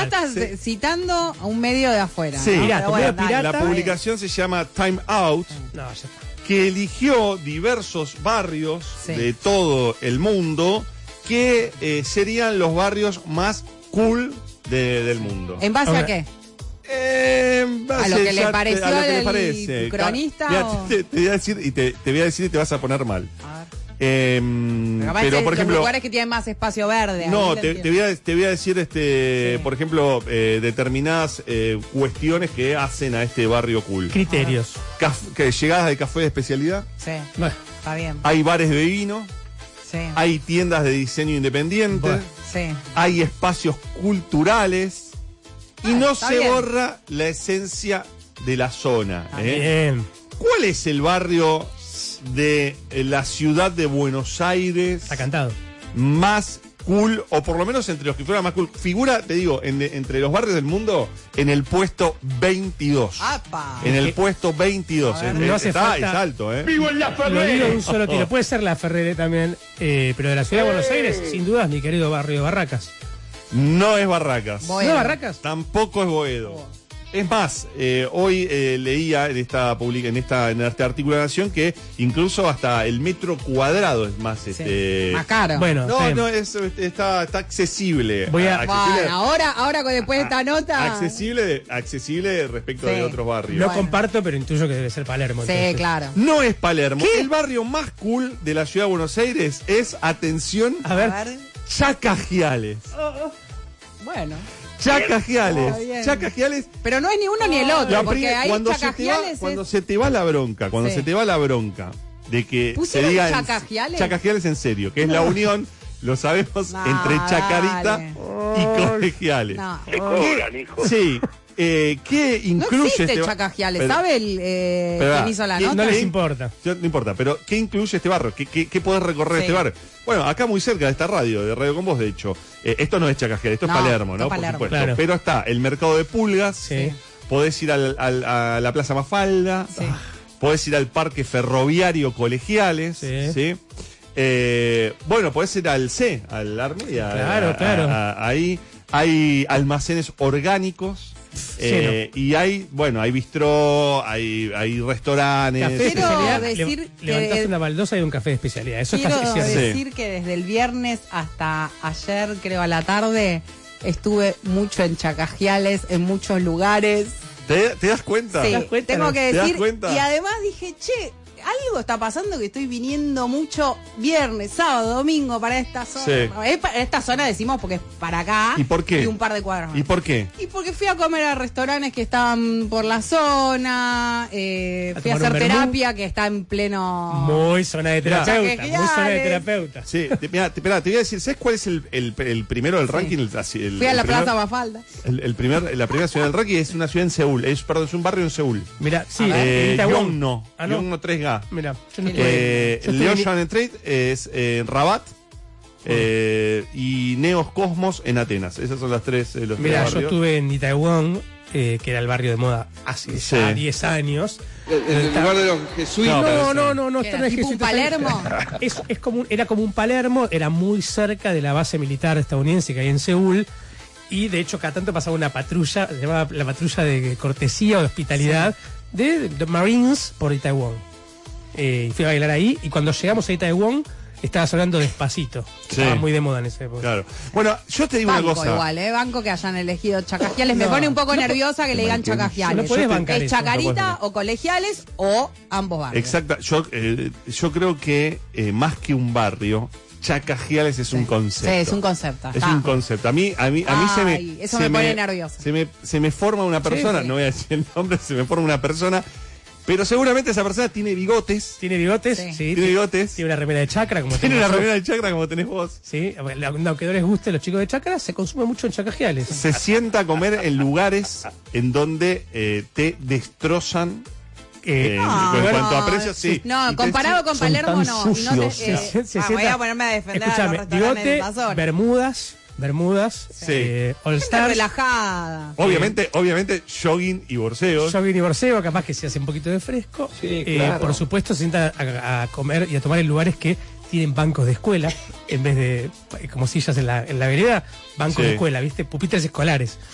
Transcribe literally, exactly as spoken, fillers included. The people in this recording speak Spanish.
estás sí. citando a un medio de afuera. Sí, ¿no? Mirá, Pero bueno, la, la publicación se llama Time Out, No, ya está. que eligió diversos barrios Sí. de todo el mundo que eh, serían los barrios más cool de- del mundo. ¿En base Ahora, a qué? Eh, en base ¿A lo que le ya- pareció a lo que le el parece. cronista Mira, o? te, te voy a decir y te, te voy a decir y te vas a poner mal. A ver. Eh, Capaz pero es por los ejemplo, lugares que tienen más espacio verde. ahí no, lo te, entiendo. te voy a, te voy a decir este, Sí. por ejemplo, eh, determinadas eh, cuestiones que hacen a este barrio cool. Criterios. Caf- que llegadas de café de especialidad, Sí, Bueno, está bien. hay bares de vino, Sí, hay tiendas de diseño independiente, Bueno. sí. hay espacios culturales y Ah, no está se bien. borra la esencia de la zona. Está ¿eh? bien. ¿Cuál es el barrio de eh, la ciudad de Buenos Aires Está cantado. más cool, o por lo menos entre los que fueran más cool? Figura, te digo, en- entre los barrios del mundo, en el puesto veintidós. ¡Apa! En el Que- puesto veintidós. A ver. Eh, No hace está, falta- es alto, ¿eh? Lo digo de un solo tiro. Puede ser la Ferrere también, eh, pero de la ciudad de Buenos Aires, sin dudas, mi querido barrio de Barracas. No es Barracas. Boedo. ¿No, Barracas? Tampoco es Boedo. Es más, eh, hoy eh, leía en esta, publica, en, esta, en este artículo de Nación que incluso hasta el metro cuadrado es más... Sí. este Más caro. Bueno, está No, bien. no, es, está, está accesible. Voy a- accesible, Bueno, ahora, ahora con- después de esta nota. accesible, accesible respecto Sí. de otros barrios. No Bueno. comparto, pero intuyo que debe ser Palermo. Sí, entonces. claro. No es Palermo. El barrio más cool de la ciudad de Buenos Aires es, atención, A ver. A ver. Chacajiales. Bueno. Chacajiales. Está bien. Chacajiales. Pero no es ni uno ni el otro, La porque pri- ahí cuando se te va, Chacajiales cuando es... se te va la bronca, cuando Sí. se te va la bronca de que se ¿Pusieron diga en- Chacajiales? Chacajiales en serio, que es la unión, lo sabemos, No, entre Chacarita dale. y Colegiales. No. ¿Qué- Sí, eh, ¿qué No incluye existe este ba- Chacajiales, Pero- ¿sabe el eh, pero, quién hizo la ¿quién- nota? No les ¿Qué? importa. Yo- No importa, pero ¿qué incluye este barrio? ¿Qué, qué, qué podés recorrer Sí. este barrio? Bueno, acá muy cerca de esta radio, de Radio Con Vos, de hecho. Eh, esto no es Chacajiales, esto No, es Palermo, esto ¿no? es Palermo. Por supuesto. Claro. Pero está el mercado de pulgas, Sí. podés ir al- al- a la Plaza Mafalda, Sí. podés ir al Parque Ferroviario Colegiales, Sí. ¿sí? Eh, bueno, podés ir al C, al Armedia. Claro, a- a- claro. a- ahí hay almacenes orgánicos. eh, y hay, bueno, hay bistró, hay, hay restaurantes. Café de Quiero especialidad. decir le- que- Levantaste una baldosa y un café de especialidad. Eso Quiero está es cierto. Sí. decir que desde el viernes hasta ayer, creo a la tarde, estuve mucho en Chacajiales, en muchos lugares. ¿Te, te das cuenta? Sí, das cuenta, tengo no? que ¿Te das decir. cuenta? Y además dije, che, algo está pasando que estoy viniendo mucho viernes, sábado, domingo para esta zona. Sí. No, es para esta zona decimos porque es para acá. ¿Y por qué? Y un par de cuadras más. ¿Y por qué? Y porque fui a comer a restaurantes que estaban por la zona, eh, A fui a tomar hacer un vermú. terapia que está en pleno... Muy zona de terapeuta. Chacajiales. Muy zona de terapeuta. Sí, te, mirá, te, esperá, te voy a decir, ¿sabes cuál es el, el- el primero del ranking? El, así, el- Fui a el la primero- Plaza Mafalda. El, el primer, la primera ciudad del ranking es una ciudad en Seúl, es, perdón, es un barrio en Seúl. Mira, sí, Eh, en Itaewon. Yongno, Ah, no. Yongno tres G. Mira, yo no Eh, yo estoy Leo en- Joan Trade es eh, en Rabat eh, y Neos Cosmos en Atenas. Esas son las tres, eh, los Mira, tres yo barrios. estuve en Itaewon, eh, que era el barrio de moda hace Sí. ya diez años. En el lugar de los jesuitas. No, pero No, eso- no, no, no, ¿Qué esto era, no es tipo un jesuita, Palermo? Es, es como un- era como un Palermo, era muy cerca de la base militar estadounidense que hay en Seúl. Y de hecho, cada tanto pasaba una patrulla, se llamaba la patrulla de cortesía o de hospitalidad de, de Marines por Itaewon. Eh, y fui a bailar ahí. Y cuando llegamos a Itaewon, estaba sonando Despacito. Sí. Estaba muy de moda en ese época. Claro. Bueno, yo te digo Banco una cosa. igual, ¿eh? Banco que hayan elegido Chacajiales. Me No, pone un poco no nerviosa que le digan entiendo. Chacajiales. No podés bancar es eso, no podés Chacarita bancar. o Colegiales o ambos barrios. Exacta. Yo, eh, yo creo que eh, más que un barrio, Chacajiales es un concepto. Sí, es un concepto. Es está. un concepto. A mí, a mí, a mí se me. Ay, eso se me pone nerviosa. Se me, se me forma una persona, sí. no voy a decir el nombre, se me forma una persona, pero seguramente esa persona tiene bigotes. ¿Tiene bigotes? Sí. Sí. Tiene bigotes. Tiene una remera de chakra, como Tiene tengo una yo. remera de chakra como tenés vos. Sí, aunque no les guste los chicos de chakra, se consume mucho en Chacajiales. Se sienta a comer en lugares en donde eh, te destrozan. Eh, Eh, No, en no, cuanto a precios, sí. No, Y te- comparado con son Palermo, tan no. Y no sucios. te- eh, Se- se ah, voy sienta- a ponerme a defender Escúchame, a los restaurantes de bigote, esa zona. bermudas, bermudas, Sí. eh, All Gente Stars, relajada. Obviamente, obviamente, jogging y borseos. jogging y borseo, capaz que se hace un poquito de fresco. Sí, Eh, claro. por supuesto, se sienta a, a comer y a tomar en lugares que tienen bancos de escuela, en vez de, como sillas en la, en la vereda, bancos Sí. de escuela, ¿viste? Pupitres escolares.